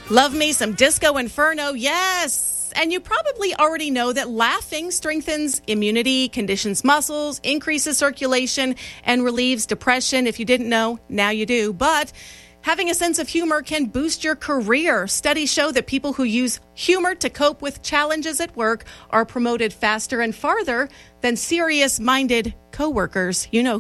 Love me some Disco Inferno, yes! And you probably already know that laughing strengthens immunity, conditions muscles, increases circulation, and relieves depression. If you didn't know, now you do. But having a sense of humor can boost your career. Studies show that people who use humor to cope with challenges at work are promoted faster and farther than serious-minded coworkers. You know